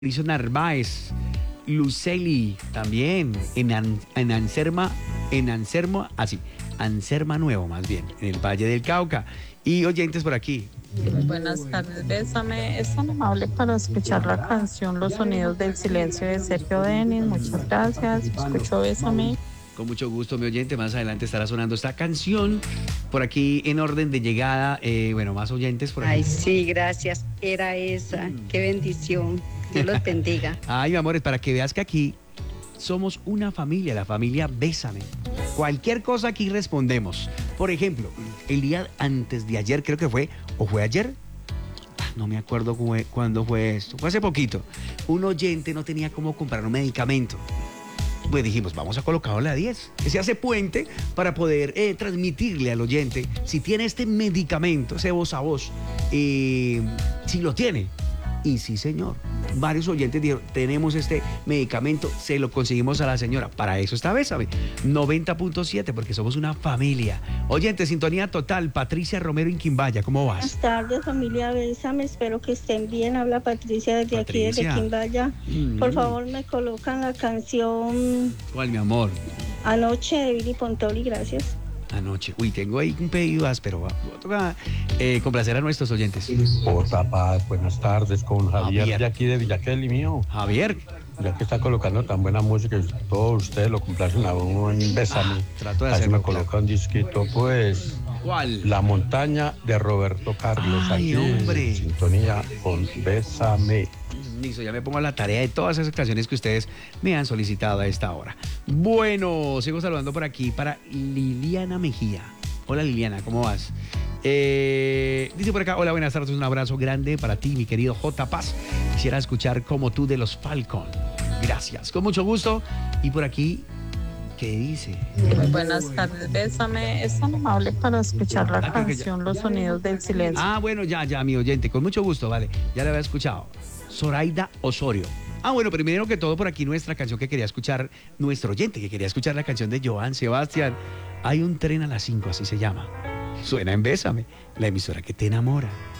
Mauricio Narváez, Luceli también, en Anserma Nuevo, más bien, en el Valle del Cauca. Y oyentes por aquí. Buenas tardes, Bésame. Es tan amable para escuchar la canción Los Sonidos del Silencio de Sergio Denis. Muchas gracias. Escucho Bésame. Con mucho gusto, mi oyente. Más adelante estará sonando esta canción. Por aquí, en orden de llegada, más oyentes por aquí. Ay, sí, gracias. Era esa. Qué bendición. Dios los bendiga. Ay, mi amor, es para que veas que aquí somos una familia, la familia Bésame. Cualquier cosa aquí respondemos. Por ejemplo, el día antes de ayer, creo que fue, o fue ayer, no me acuerdo cuándo fue esto, fue hace poquito. Un oyente no tenía cómo comprar un medicamento. Pues dijimos, vamos a colocarlo a la 10, que se hace puente para poder transmitirle al oyente si tiene este medicamento, ese voz a voz, si lo tiene. Y sí, señor, varios oyentes dijeron, tenemos este medicamento, se lo conseguimos a la señora. Para eso está Bésame, 90.7, porque somos una familia. Oyente, sintonía total, Patricia Romero en Quimbaya, ¿cómo vas? Buenas tardes, familia Bésame, espero que estén bien. Habla Patricia desde aquí, desde Quimbaya. Por favor, me colocan la canción ¿Cuál, mi amor? Anoche de Billy Pontoli, gracias. Anoche. Uy, tengo ahí un pedido áspero. Toca complacer a nuestros oyentes. Hola, Paz, buenas tardes, con Javier de aquí de Villaquel y mío. Javier. Ya que está colocando tan buena música y todos ustedes lo complacen a uno en Bésame. Trato de Así hacerlo. me coloca un disquito, pues. ¿Cuál? La montaña de Roberto Carlos. Ay, aquí hombre. en sintonía con Bésame. Listo, ya me pongo a la tarea de todas esas canciones que ustedes me han solicitado a esta hora. Bueno, sigo saludando por aquí para Liliana Mejía. Hola, Liliana, ¿cómo vas? Dice por acá, hola, buenas tardes, un abrazo grande para ti, mi querido J. Paz. Quisiera escuchar Como tú de los Falcon. Gracias, con mucho gusto. Y por aquí, ¿qué dice? Buenas tardes, Bésame. Es tan amable para escuchar la canción Los Sonidos del Silencio. Ah, bueno, ya, mi oyente, con mucho gusto, vale. Ya la había escuchado. Zoraida Osorio. Ah, bueno, primero que todo por aquí nuestra canción que quería escuchar, nuestro oyente que quería escuchar la canción de Joan Sebastián. Hay un tren a las 5, así se llama. Suena en Bésame, la emisora que te enamora.